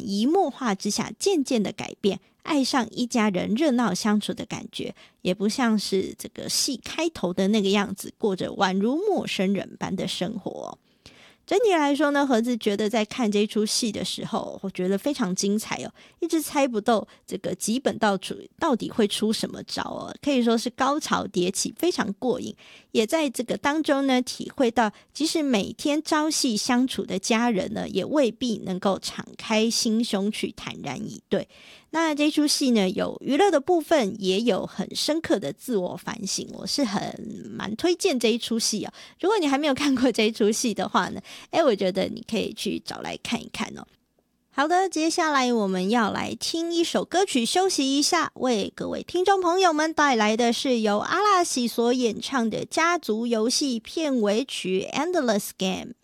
移默化之下渐渐的改变，爱上一家人热闹相处的感觉，也不像是这个戏开头的那个样子，过着宛如陌生人般的生活。整体来说呢，盒子觉得在看这出戏的时候，我觉得非常精彩哦，一直猜不到这个吉本到底会出什么招哦，可以说是高潮迭起，非常过瘾。也在这个当中呢，体会到即使每天朝夕相处的家人呢，也未必能够敞开心胸去坦然以对。那这出戏呢，有娱乐的部分，也有很深刻的自我反省，我是蛮推荐这一出戏哦。如果你还没有看过这一出戏的话呢，我觉得你可以去找来看一看哦。好的，接下来我们要来听一首歌曲休息一下，为各位听众朋友们带来的是由阿拉西所演唱的家族游戏片尾曲《Endless Game》。